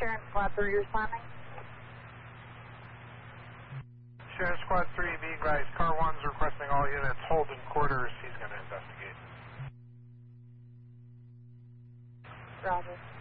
Sharon Squad 3 responding. Sharon Squad 3, be advised, Car 1's requesting all units hold in quarters. He's going to investigate. Roger.